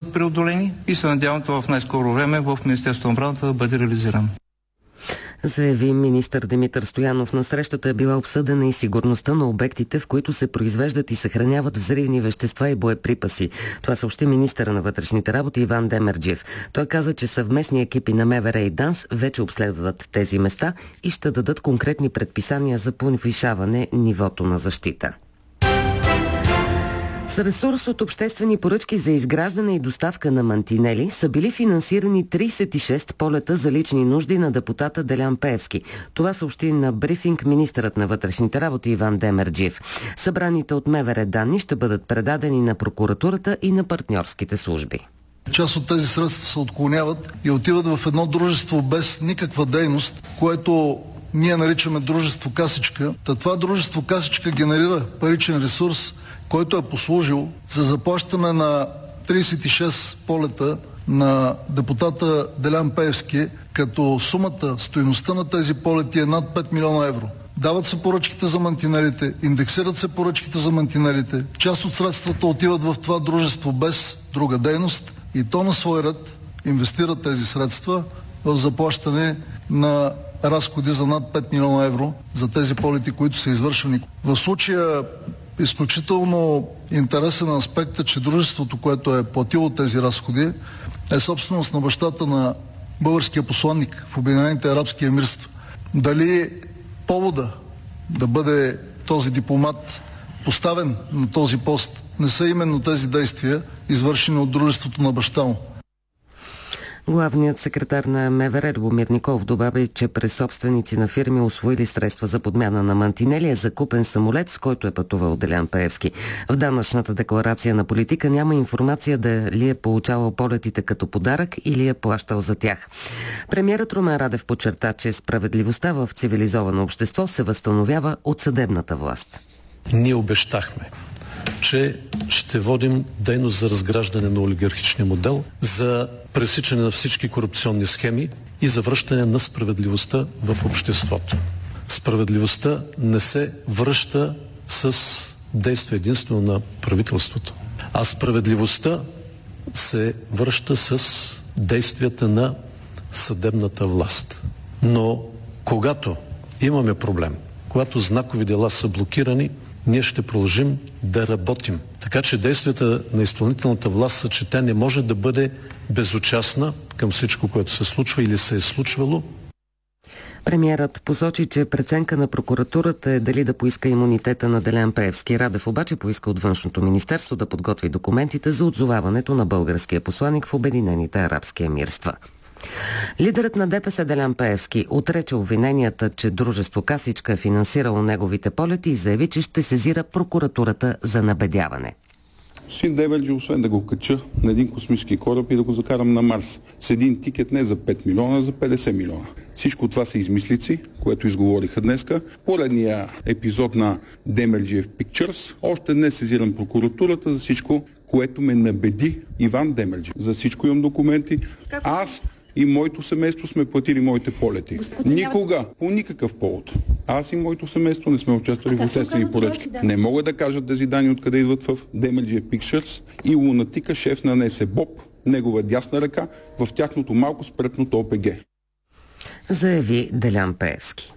бъдат преодолени и се надявам това в най-скоро време в Министерството на отбраната да бъде реализирано. Заяви министър Димитър Стоянов. На срещата е била обсъдена и сигурността на обектите, в които се произвеждат и съхраняват взривни вещества и боеприпаси. Това съобщи министъра на вътрешните работи Иван Демерджиев. Той каза, че съвместни екипи на МВР и ДАНС вече обследват тези места и ще дадат конкретни предписания за повишаване нивото на защита. С ресурс от обществени поръчки за изграждане и доставка на мантинели са били финансирани 36 полета за лични нужди на депутата Делян Пеевски. Това съобщи на брифинг министърът на вътрешните работи Иван Демерджиев. Събраните от МВР данни ще бъдат предадени на прокуратурата и на партньорските служби. Част от тези средства се отклоняват и отиват в едно дружество без никаква дейност, което ние наричаме дружество Касичка. Това дружество Касичка генерира паричен ресурс, който е послужил за заплащане на 36 полета на депутата Делян Пеевски, като сумата, стойността на тези полети е над 5 милиона евро. Дават се поръчките за мантинелите, индексират се поръчките за мантинелите. Част от средствата отиват в това дружество без друга дейност и то на свой ред инвестира тези средства в заплащане на разходи за над 5 милиона евро за тези полети, които са извършвани. В случая изключително интересен аспект е, че дружеството, което е платило тези разходи, е собственост на бащата на българския посланник в Обединените арабски емирства. Дали повода да бъде този дипломат поставен на този пост не са именно тези действия, извършени от дружеството на баща му? Главният секретар на МВР Любомир Николов добави, че през собственици на фирми усвоили средства за подмяна на мантинели е закупен самолет, с който е пътувал Делян Пеевски. В данъчната декларация на политика няма информация дали е получавал полетите като подарък или е плащал за тях. Премиерът Румен Радев подчерта, че справедливостта в цивилизовано общество се възстановява от съдебната власт. Ние обещахме, че ще водим дейност за разграждане на олигархичния модел, за пресичане на всички корупционни схеми и за връщане на справедливостта в обществото. Справедливостта не се връща с действие единствено на правителството, а справедливостта се връща с действията на съдебната власт. Но когато имаме проблем, когато знакови дела са блокирани, ние ще продължим да работим. Така че действията на изпълнителната власт са, че тя не може да бъде безучастна към всичко, което се случва или се е случвало. Премиерът посочи, че преценка на прокуратурата е дали да поиска имунитета на Делян Пеевски. Радев обаче поиска от Външното министерство да подготви документите за отзоваването на българския посланик в Обединените арабски емирства. Лидерът на ДПС Делян Пеевски отрече обвиненията, че дружество Касичка е финансирало неговите полети и заяви, че ще сезира прокуратурата за набедяване. Господин Демерджиев, освен да го кача на един космически кораб и да го закарам на Марс с един тикет не за 5 милиона, а за 50 милиона. Всичко това са измислици, което изговориха днеска. Поредния епизод на Демерджиев Pictures. Още днес сезирам прокуратурата за всичко, което ме набеди Иван Демерджиев. За всичко имам документи. Аз и моето семейство сме платили моите полети. Никога, по никакъв повод. Аз и моето семейство не сме участвали в обществени поръчки. Не мога да кажат тези данни откъде идват в Демерджиев Pictures и Лунатика, шеф на НС Боб, негова дясна ръка, в тяхното малко спретното ОПГ. Заяви Делян Пеевски.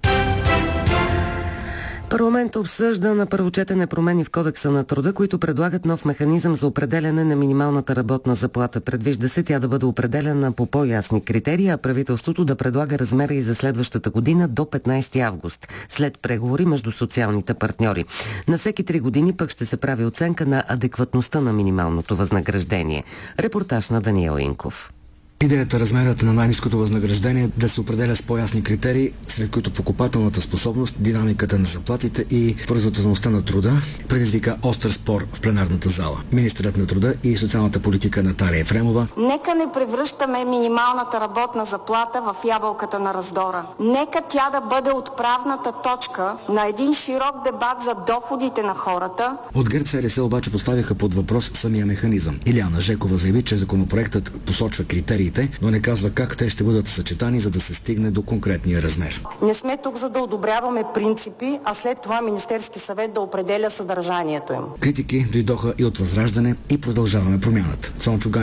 Парламент обсъжда на първо четене промени в Кодекса на труда, които предлагат нов механизъм за определяне на минималната работна заплата. Предвижда се тя да бъде определена по по-ясни критерии, а правителството да предлага размера и за следващата година до 15 август, след преговори между социалните партньори. На всеки 3 години пък ще се прави оценка на адекватността на минималното възнаграждение. Репортаж на Даниел Инков. Идеята размерът на най-ниското възнаграждение да се определя с по-ясни критерии, сред които покупателната способност, динамиката на заплатите и производителността на труда, предизвика остър спор в пленарната зала. Министърът на труда и социалната политика Наталия Ефремова: нека не превръщаме минималната работна заплата в ябълката на раздора. Нека тя да бъде отправната точка на един широк дебат за доходите на хората. От ГЕРБ СДС обаче поставиха под въпрос самия механизъм. Илияна Жекова заяви, че законопроектът посочва критерии, но не казва как те ще бъдат съчетани, за да се стигне до конкретния размер. Не сме тук за да одобряваме принципи, а след това Министерски съвет да определя съдържанието им. Критики дойдоха и от Възраждане и Продължаваме промяната.